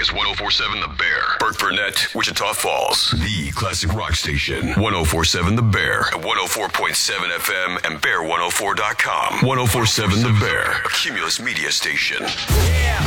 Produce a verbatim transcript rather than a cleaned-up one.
is one oh four point seven The Bear. Burke Burnett, Wichita Falls. The classic rock station. one oh four point seven The Bear. At one oh four point seven F M and bear one oh four dot com. one oh four point seven The Bear. A Cumulus media station. Yeah.